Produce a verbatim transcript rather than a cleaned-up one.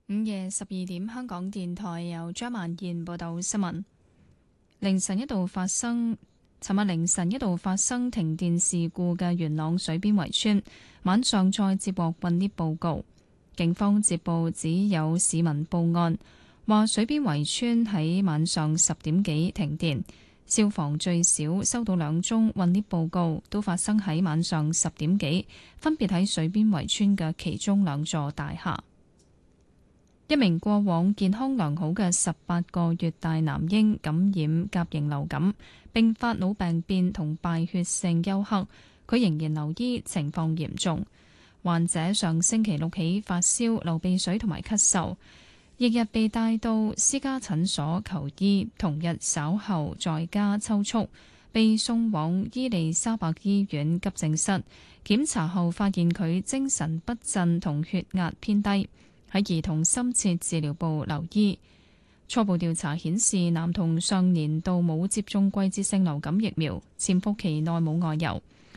午夜十二點，香港電台由張曼燕報道新聞。凌晨一度發生，尋日凌晨一度發生停電事故嘅元朗水邊圍村，晚上再接獲困 𨋢 報告。警方接報指有市民報案，話水邊圍村喺晚上十點幾停電。消防最少收到兩宗困 𨋢 報告，都發生喺晚上十點幾，分別喺水邊圍村嘅其中兩座大廈。一名過往健康良好嘅十八個月大男嬰感染甲型流感，並發腦病變同敗血性休克，佢仍然留醫，情況嚴重。患者上星期六起發燒、流鼻水同埋咳嗽，翌日被帶到私家診所求醫，同日稍後在家抽搐，被送往伊利沙伯醫院急症室檢查後，發現佢精神不振同血壓偏低，喺兒童深切治療部留醫。初步調查顯示，男童上年度冇接種季節性流感疫苗，潛伏期內冇外遊。